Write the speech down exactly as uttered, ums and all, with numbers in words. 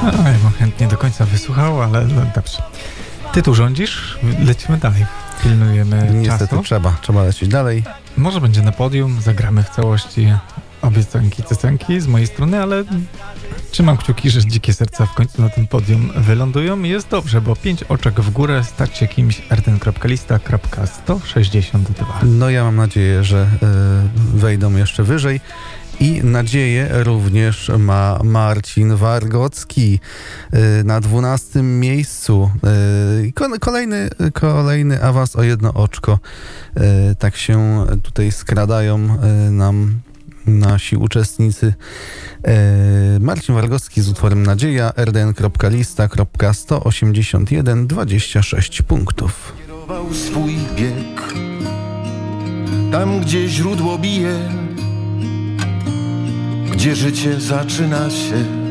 No, ja bym chętnie do końca wysłuchał, ale no, dobrze. Ty tu rządzisz, lecimy dalej. Pilnujemy Niestety czasu. trzeba, trzeba lecieć dalej. Może będzie na podium, zagramy w całości obie scenki, cycenki z mojej strony, ale trzymam kciuki, że Dzikie Serca w końcu na tym podium wylądują. Jest dobrze, bo pięć oczek w górę, stać się kimś r t n kropka lista kropka sto sześćdziesiąt dwa. No ja mam nadzieję, że y, wejdą jeszcze wyżej. I nadzieję również ma Marcin Wargocki y, na dwunastym miejscu. Y, ko- kolejny, kolejny awans o jedno oczko. Y, tak się tutaj skradają y, nam nasi uczestnicy. Y, Marcin Wargocki z utworem Nadzieja, r d n kropka lista kropka sto osiemdziesiąt jeden dwadzieścia sześć punktów. Kierował swój bieg tam, gdzie źródło bije, gdzie życie zaczyna się.